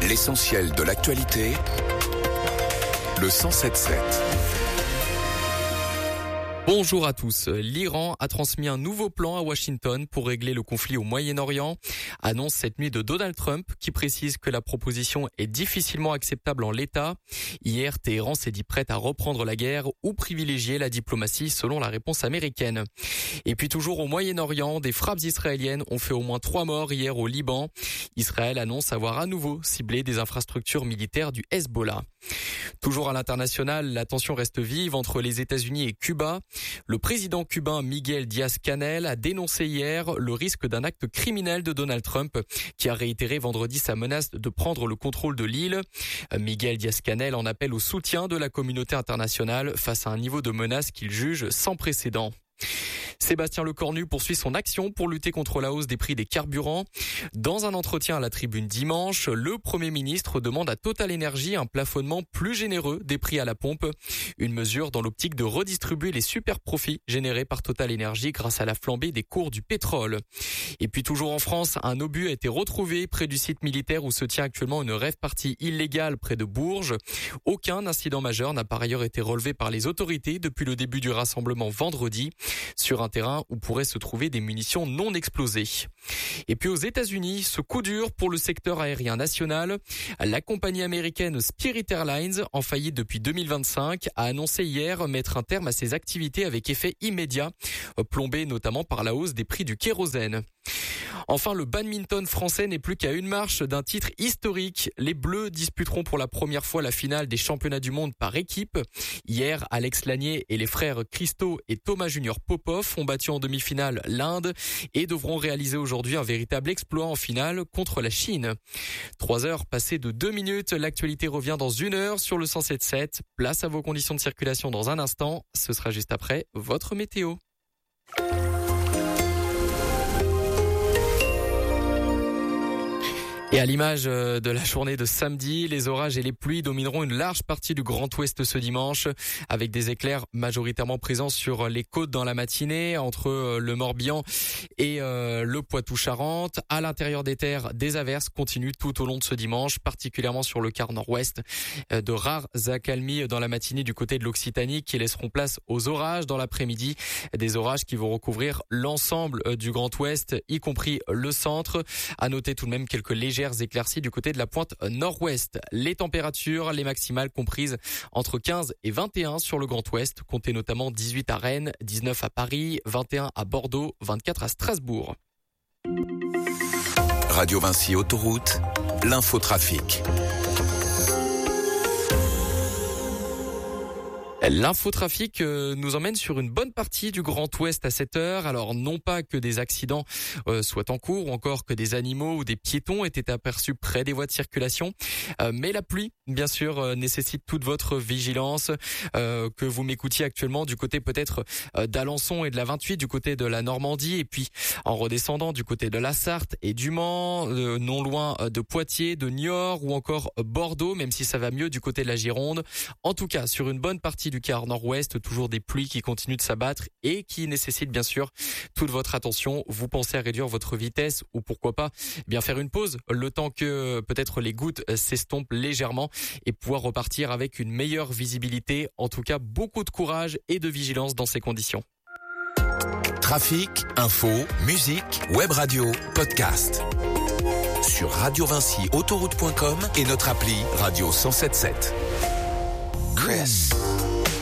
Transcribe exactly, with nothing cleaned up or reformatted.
L'essentiel de l'actualité, le cent sept sept. Bonjour à tous. L'Iran a transmis un nouveau plan à Washington pour régler le conflit au Moyen-Orient. Annonce cette nuit de Donald Trump qui précise que la proposition est difficilement acceptable en l'état. Hier, Téhéran s'est dit prête à reprendre la guerre ou privilégier la diplomatie selon la réponse américaine. Et puis toujours au Moyen-Orient, des frappes israéliennes ont fait au moins trois morts hier au Liban. Israël annonce avoir à nouveau ciblé des infrastructures militaires du Hezbollah. Toujours à l'international, la tension reste vive entre les États-Unis et Cuba. Le président cubain Miguel Díaz-Canel a dénoncé hier le risque d'un acte criminel de Donald Trump, qui a réitéré vendredi sa menace de prendre le contrôle de l'île. Miguel Díaz-Canel en appelle au soutien de la communauté internationale face à un niveau de menace qu'il juge sans précédent. Sébastien Lecornu poursuit son action pour lutter contre la hausse des prix des carburants. Dans un entretien à la Tribune dimanche, le Premier ministre demande à Total Energy un plafonnement plus généreux des prix à la pompe. Une mesure dans l'optique de redistribuer les super profits générés par Total Energy grâce à la flambée des cours du pétrole. Et puis toujours en France, un obus a été retrouvé près du site militaire où se tient actuellement une rave-party illégale près de Bourges. Aucun incident majeur n'a par ailleurs été relevé par les autorités depuis le début du rassemblement vendredi. Sur un terrain où pourraient se trouver des munitions non explosées. Et puis aux États-Unis, ce coup dur pour le secteur aérien national. La compagnie américaine Spirit Airlines, en faillite depuis deux mille vingt-cinq, a annoncé hier mettre un terme à ses activités avec effet immédiat, plombé notamment par la hausse des prix du kérosène. Enfin, le badminton français n'est plus qu'à une marche d'un titre historique. Les Bleus disputeront pour la première fois la finale des championnats du monde par équipe. Hier, Alex Lanier et les frères Christo et Thomas Junior Popov ont battu en demi-finale l'Inde et devront réaliser aujourd'hui un véritable exploit en finale contre la Chine. Trois heures passées de deux minutes, l'actualité revient dans une heure sur le cent sept sept. Place à vos conditions de circulation dans un instant. Ce sera juste après votre météo. Et à l'image de la journée de samedi, les orages et les pluies domineront une large partie du Grand Ouest ce dimanche, avec des éclairs majoritairement présents sur les côtes dans la matinée, entre le Morbihan et le Poitou-Charentes. À l'intérieur des terres, des averses continuent tout au long de ce dimanche, particulièrement sur le quart nord-ouest. De rares accalmies dans la matinée du côté de l'Occitanie qui laisseront place aux orages dans l'après-midi. Des orages qui vont recouvrir l'ensemble du Grand Ouest, y compris le centre. À noter tout de même quelques légers éclaircies du côté de la pointe nord-ouest. Les températures, les maximales comprises entre quinze et vingt et un sur le Grand Ouest. Comptez notamment dix-huit à Rennes, dix-neuf à Paris, vingt et un à Bordeaux, vingt-quatre à Strasbourg. Radio Vinci Autoroute, l'infotrafic. L'infotrafic nous emmène sur une bonne partie du Grand Ouest à cette heure. Alors non pas que des accidents euh, soient en cours ou encore que des animaux ou des piétons aient été aperçus près des voies de circulation, euh, mais la pluie, bien sûr, euh, nécessite toute votre vigilance. Euh, que vous m'écoutiez actuellement du côté peut-être euh, d'Alençon et de la vingt-huit, du côté de la Normandie, et puis en redescendant du côté de la Sarthe et du Mans, euh, non loin de Poitiers, de Niort ou encore Bordeaux, même si ça va mieux du côté de la Gironde. En tout cas, sur une bonne partie du quart nord-ouest, toujours des pluies qui continuent de s'abattre et qui nécessitent bien sûr toute votre attention. Vous pensez à réduire votre vitesse ou pourquoi pas bien faire une pause le temps que peut-être les gouttes s'estompent légèrement et pouvoir repartir avec une meilleure visibilité. En tout cas, beaucoup de courage et de vigilance dans ces conditions. Trafic, info, musique, web radio, podcast. Sur radio vinci autoroute point com et notre appli Radio cent sept sept.